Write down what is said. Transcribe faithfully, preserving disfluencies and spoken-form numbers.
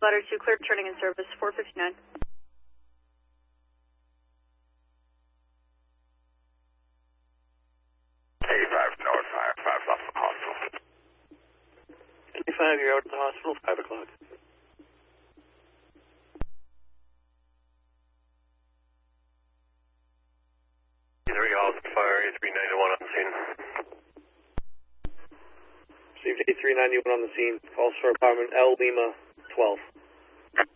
Ladder two, clear turning in service, four fifty-nine. eighty-five north, five, five off the hospital. eighty-five, you're out at the hospital, five o'clock. three Austin Fire, A three ninety-one on the scene. Received A three ninety-one on the scene. Calls for apartment L Lima twelve.